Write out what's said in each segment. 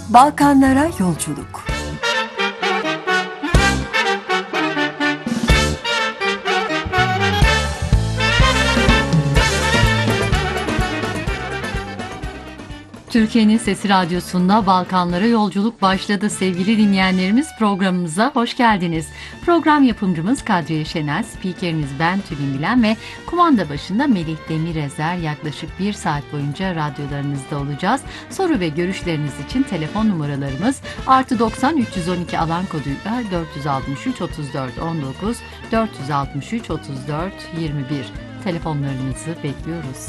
Balkanlara yolculuk. Türkiye'nin Sesi Radyosu'nda Balkanlara yolculuk başladı sevgili dinleyenlerimiz. Programımıza hoş geldiniz. Program yapımcımız Kadriye Şenel, spikeriniz ben Tülin Bilen ve kumanda başında Melih Demirezer. Yaklaşık 1 saat boyunca radyolarınızda olacağız. Soru ve görüşleriniz için telefon numaralarımız +90 312 alan koduyla 463 34 19 463 34 21. Telefonlarınızı bekliyoruz.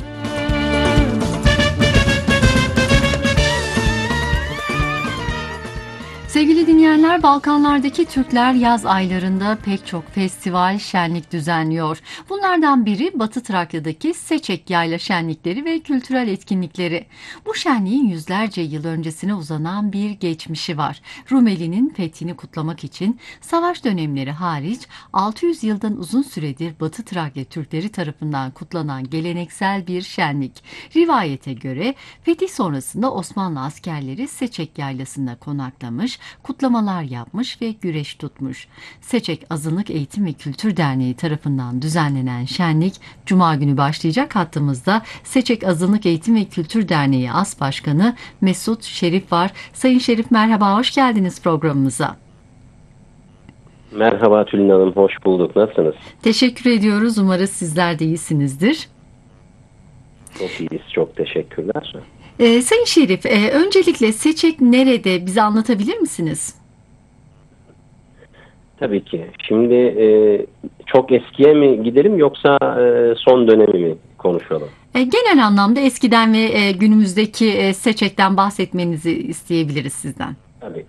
Sevgili dinleyenler, Balkanlardaki Türkler yaz aylarında pek çok festival, şenlik düzenliyor. Bunlardan biri Batı Trakya'daki Seçek Yayla şenlikleri ve kültürel etkinlikleri. Bu şenliğin yüzlerce yıl öncesine uzanan bir geçmişi var. Rumeli'nin fethini kutlamak için savaş dönemleri hariç 600 yıldan uzun süredir Batı Trakya Türkleri tarafından kutlanan geleneksel bir şenlik. Rivayete göre fetih sonrasında Osmanlı askerleri Seçek Yaylası'nda konaklamış, kutlamalar yapmış ve güreş tutmuş. Seçek Azınlık Eğitim ve Kültür Derneği tarafından düzenlenen şenlik Cuma günü başlayacak. Hattımızda Seçek Azınlık Eğitim ve Kültür Derneği As Başkanı Mesut Şerif var. Sayın Şerif, merhaba, hoş geldiniz programımıza. Merhaba Tülin Hanım, hoş bulduk. Nasılsınız? Teşekkür ediyoruz. Umarız sizler de iyisinizdir. Çok iyiyiz, çok teşekkürler. Sayın Şerif, öncelikle Seçek nerede? Bize anlatabilir misiniz? Tabii ki. Şimdi çok eskiye mi gidelim yoksa son dönemi mi konuşalım? Genel anlamda eskiden ve günümüzdeki Seçek'ten bahsetmenizi isteyebiliriz sizden. Tabii.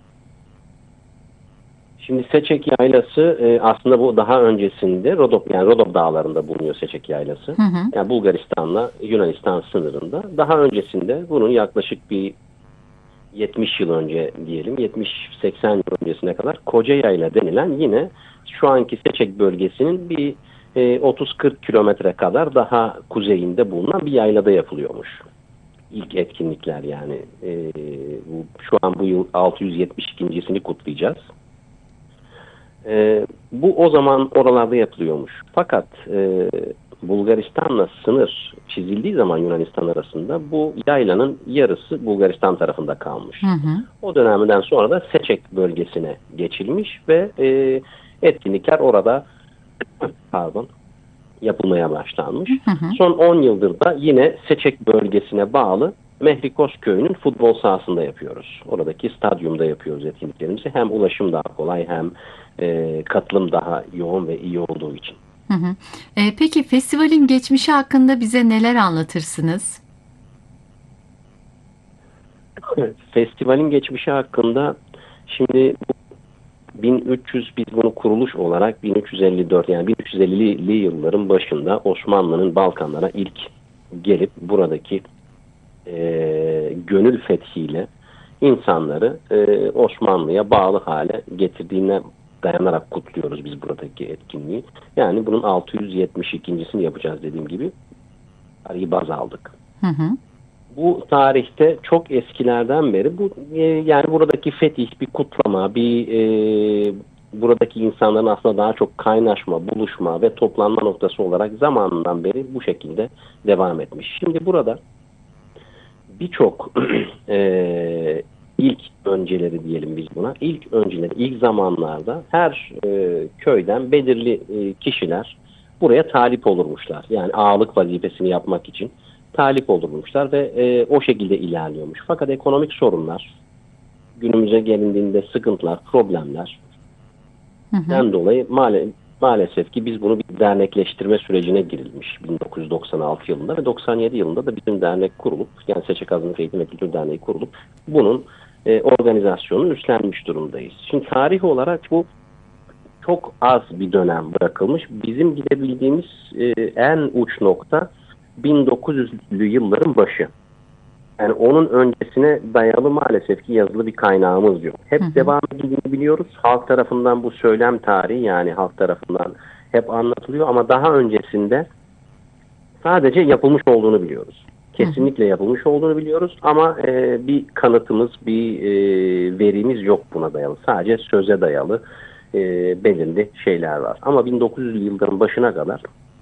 Şimdi Seçek Yaylası aslında bu daha öncesinde Rodop dağlarında bulunuyor Seçek Yaylası. Hı hı. Yani Bulgaristan'la Yunanistan sınırında. Daha öncesinde bunun yaklaşık bir 70 yıl önce diyelim, 70-80 yıl öncesine kadar Koca Yayla denilen yine şu anki Seçek bölgesinin bir 30-40 kilometre kadar daha kuzeyinde bulunan bir yaylada yapılıyormuş. İlk etkinlikler yani. Şu an bu yıl 672.sini kutlayacağız. Bu o zaman oralarda yapılıyormuş. Fakat Bulgaristan'la sınır çizildiği zaman Yunanistan arasında bu yaylanın yarısı Bulgaristan tarafında kalmış. Hı hı. O dönemden sonra da Seçek bölgesine geçilmiş ve etkinlikler orada yapılmaya başlanmış. Hı hı. Son 10 yıldır da yine Seçek bölgesine bağlı Mehrikos köyünün futbol sahasında yapıyoruz. Oradaki stadyumda yapıyoruz etkinliklerimizi. Hem ulaşım daha kolay hem katılım daha yoğun ve iyi olduğu için. Hı hı. Peki festivalin geçmişi hakkında bize neler anlatırsınız? Festivalin geçmişi hakkında şimdi 1300 biz bunu kuruluş olarak 1354 yani 1350'li yılların başında Osmanlı'nın Balkanlara ilk gelip buradaki gönül fethiyle insanları Osmanlı'ya bağlı hale getirdiğine dayanarak kutluyoruz biz buradaki etkinliği. Yani bunun 672.sini yapacağız dediğim gibi. Tarihi baz aldık. Hı hı. Bu tarihte çok eskilerden beri bu yani buradaki fetih bir kutlama, bir buradaki insanların aslında daha çok kaynaşma, buluşma ve toplanma noktası olarak zamanından beri bu şekilde devam etmiş. Şimdi burada birçok ilk önceleri diyelim biz buna. İlk önceleri, ilk zamanlarda her köyden belirli kişiler buraya talip olurmuşlar. Yani ağalık vazifesini yapmak için talip olurmuşlar ve o şekilde ilerliyormuş. Fakat ekonomik sorunlar, günümüze gelindiğinde sıkıntılar, problemler dolayı maalesef ki biz bunu bir dernekleştirme sürecine girilmiş 1996 yılında ve 97 yılında da bizim dernek kurulup, yani Seçek Azınlık Eğitim ve Kültür Derneği kurulup bunun organizasyonunu üstlenmiş durumdayız. Şimdi tarih olarak bu çok az bir dönem bırakılmış. Bizim gidebildiğimiz en uç nokta 1900'lü yılların başı. Yani onun öncesine dayalı maalesef ki yazılı bir kaynağımız yok. Hep devam edildiğini biliyoruz. Halk tarafından bu söylem tarihi, yani halk tarafından hep anlatılıyor ama daha öncesinde sadece yapılmış olduğunu biliyoruz. Kesinlikle yapılmış olduğunu biliyoruz ama bir kanıtımız, bir verimiz yok buna dayalı. Sadece söze dayalı belirli şeyler var. Ama 1900'lü yılların başına kadar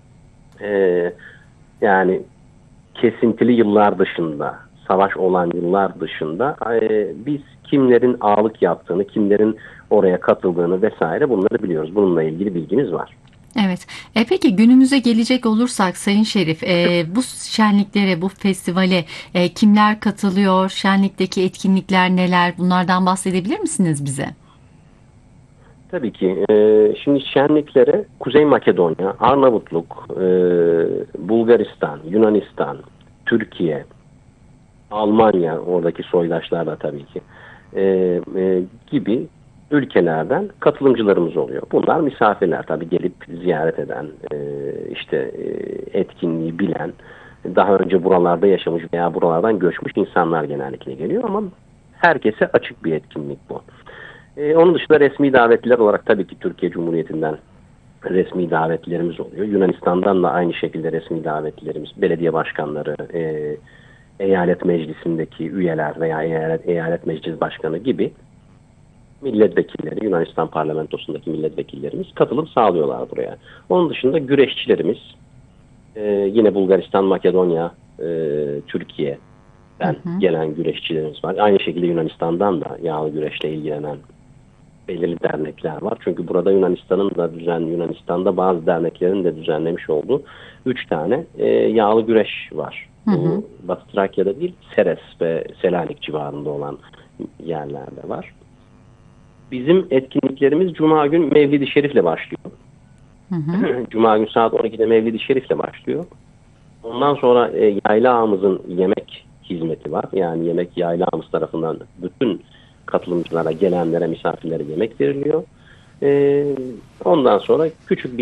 yani kesintili yıllar dışında, savaş olan yıllar dışında biz kimlerin ağalık yaptığını, kimlerin oraya katıldığını vesaire bunları biliyoruz. Bununla ilgili bilgimiz var. Evet. Peki günümüze gelecek olursak Sayın Şerif, bu şenliklere, bu festivale kimler katılıyor? Şenlikteki etkinlikler neler? Bunlardan bahsedebilir misiniz bize? Tabii ki. Şimdi şenliklere Kuzey Makedonya, Arnavutluk, Bulgaristan, Yunanistan, Türkiye, Almanya, oradaki soydaşlar da tabii ki gibi ülkelerden katılımcılarımız oluyor. Bunlar misafirler tabii, gelip ziyaret eden, etkinliği bilen, daha önce buralarda yaşamış veya buralardan göçmüş insanlar genellikle geliyor ama herkese açık bir etkinlik bu. Onun dışında resmi davetliler olarak tabii ki Türkiye Cumhuriyeti'nden resmi davetlilerimiz oluyor. Yunanistan'dan da aynı şekilde resmi davetlilerimiz, belediye başkanları, eyalet meclisindeki üyeler veya eyalet meclis başkanı gibi milletvekilleri, Yunanistan parlamentosundaki milletvekillerimiz katılım sağlıyorlar buraya. Onun dışında güreşçilerimiz, yine Bulgaristan, Makedonya, Türkiye'den gelen güreşçilerimiz var. Aynı şekilde Yunanistan'dan da yağlı güreşle ilgilenen belirli dernekler var. Çünkü burada Yunanistan'da bazı derneklerin de düzenlemiş olduğu 3 tane yağlı güreş var. Bu Batı Trakya'da değil, Seres ve Selanik civarında olan yerlerde var. Bizim etkinliklerimiz Cuma gün Mevlid-i Şerif'le başlıyor. Cuma gün saat 12'de Mevlid-i Şerif'le başlıyor. Ondan sonra yayla ağamızın yemek hizmeti var. Yani yemek yayla ağamız tarafından bütün katılımcılara, gelenlere, misafirlere yemek veriliyor. Ondan sonra küçük bir